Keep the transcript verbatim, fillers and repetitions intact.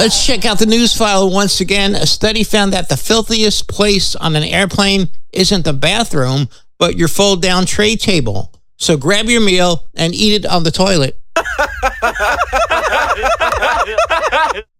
Let's check out the news file once again. A study found that the filthiest place on an airplane isn't the bathroom, but your fold-down tray table. So grab your meal and eat it on the toilet.